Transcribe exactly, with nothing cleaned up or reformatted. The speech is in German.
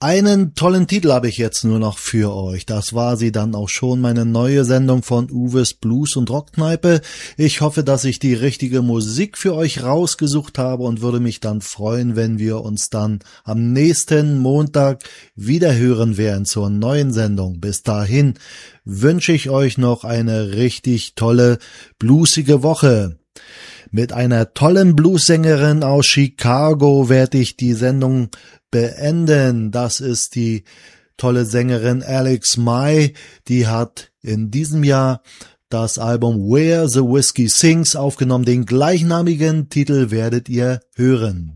Einen tollen Titel habe ich jetzt nur noch für euch. Das war sie dann auch schon, meine neue Sendung von Uwes Blues und Rockkneipe. Ich hoffe, dass ich die richtige Musik für euch rausgesucht habe und würde mich dann freuen, wenn wir uns dann am nächsten Montag wieder hören werden zur neuen Sendung. Bis dahin wünsche ich euch noch eine richtig tolle, bluesige Woche. Mit einer tollen Bluessängerin aus Chicago werde ich die Sendung beenden. Das ist die tolle Sängerin Alex Mai. Die hat in diesem Jahr das Album Where the Whiskey Sings aufgenommen. Den gleichnamigen Titel werdet ihr hören.